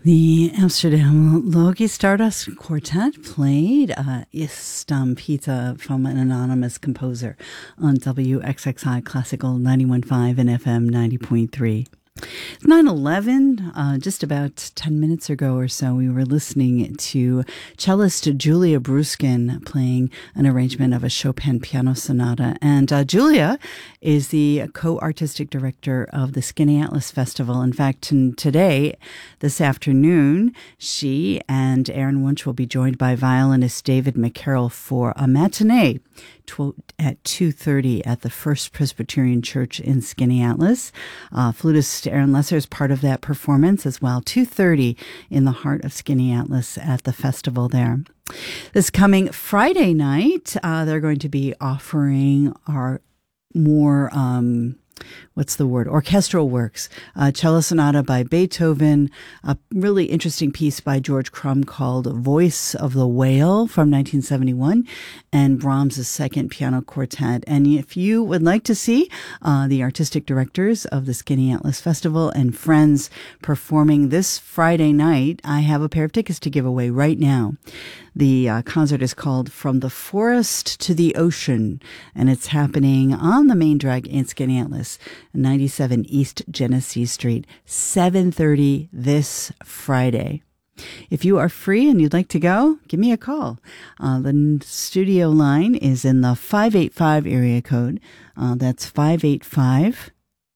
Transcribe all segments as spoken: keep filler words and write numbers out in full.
The Amsterdam Logie Stardust Quartet played uh, Istam Pizza from an anonymous composer on W X X I Classical ninety-one point five and F M ninety point three. It's nine eleven, uh, just about ten minutes ago or so, we were listening to cellist Julia Bruskin playing an arrangement of a Chopin piano sonata. And uh, Julia is the co-artistic director of the Skinny Atlas Festival. In fact, t- today, this afternoon, she and Aaron Wunsch will be joined by violinist David McCarroll for a matinee at two thirty at the First Presbyterian Church in Skinny Atlas. Uh, flutist Aaron Lesser is part of that performance as well. two thirty in the heart of Skinny Atlas at the festival there. This coming Friday night, uh, they're going to be offering our more... Um, What's the word? Orchestral works. Uh, Cello Sonata by Beethoven, a really interesting piece by George Crumb called Voice of the Whale from nineteen seventy-one, and Brahms' Second Piano Quartet. And if you would like to see uh, the artistic directors of the Skinny Atlas Festival and friends performing this Friday night, I have a pair of tickets to give away right now. The uh, concert is called From the Forest to the Ocean, and it's happening on the main drag in Skinny Atlas, ninety-seven East Genesee Street, seven thirty this Friday. If you are free and you'd like to go, give me a call. Uh, the studio line is in the five eight five area code. Uh, that's five eight five,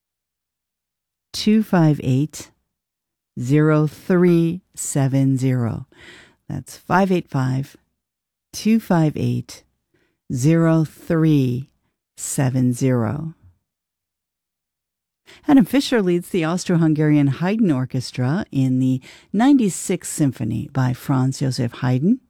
two five eight, zero three seven zero. That's five eight five, two five eight, zero three seven zero. Adam Fischer leads the Austro-Hungarian Haydn Orchestra in the ninety-sixth Symphony by Franz Joseph Haydn.